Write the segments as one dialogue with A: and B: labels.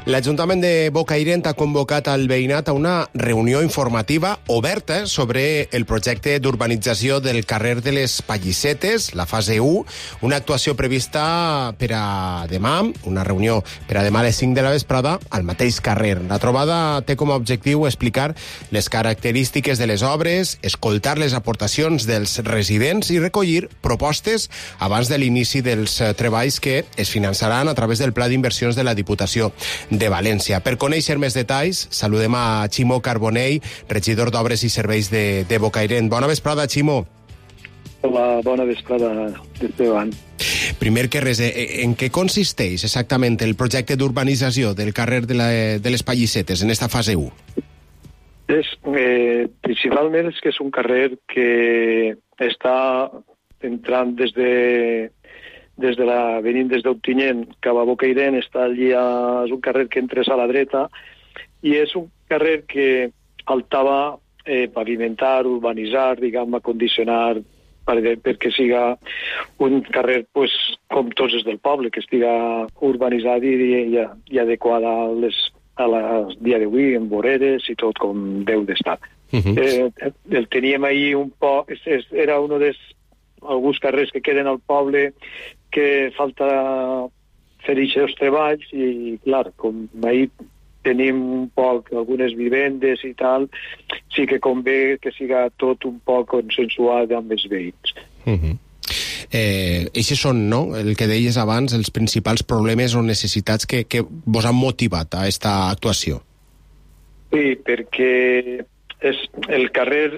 A: L'Ajuntament de Bocairent ha convocat al veïnat a una reunió informativa oberta sobre el projecte d'urbanització del carrer de les Pallissetes, la fase 1, una actuació prevista per a demà, una reunió per a demà a les 5 de la vesprada al mateix carrer. La trobada té com a objectiu explicar les característiques de les obres, escoltar les aportacions dels residents i recollir propostes abans de l'inici dels treballs que es finançaran a través del Pla d'Inversions de la Diputació de València. Per conèixer més detalls, saludem a Ximo Carbonell, regidor d'Obres i Serveis de Bocairent. Bona vesprada, Ximo.
B: Hola, bona vesprada, Esteban.
A: Primer que res, en què consisteix exactament el projecte d'urbanització del carrer de les Pallissetes en esta fase 1?
B: Principalment és que és un carrer que està entrant venint des d'Ontinyent cap a Bocairent, és un carrer que entres a la dreta i és un carrer que faltava pavimentar, urbanitzar, diguem, acondicionar perquè siga un carrer com tots els del poble, que estiga urbanitzat i adequat al dia d'avui, amb voreres i tot com deu d'estar. El teníem ahir un poc, era un dels alguns carrers que queden al poble que falta fer aquests treballs i, clar, com ahir tenim un poc algunes vivendes i tal, sí que convé que siga tot un poc consensuat amb els veïns.
A: Eixes són, no?, el que deies abans, els principals problemes o necessitats que vos han motivat a aquesta actuació.
B: Sí, perquè el carrer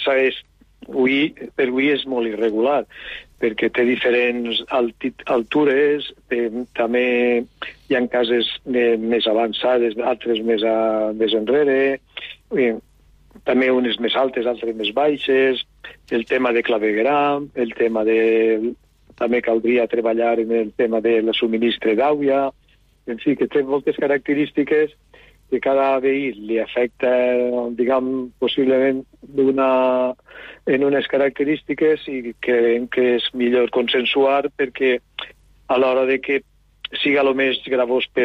B: avui és molt irregular, perquè té diferents altures, també hi ha cases més avançades, altres més enrere, també unes més altes, altres més baixes, el tema de clavegueram, el tema també caldria treballar en el tema de la subministre d'aigua, en fi, que té moltes característiques que cada veí li afecta, diguem, possiblement en unes característiques i creiem que és millor consensuar perquè a l'hora de que siga el més gravós per